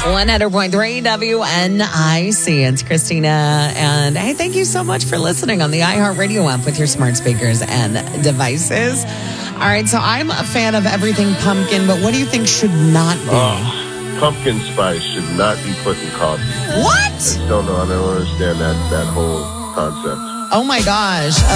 100.3 WNIC. It's Christina. And hey, thank you so much for listening on the iHeartRadio app with your smart speakers and devices. All right, so I'm a fan of everything pumpkin, but what do you think should not be? Pumpkin spice should not be put in coffee. What? I don't understand that whole concept. Oh my gosh.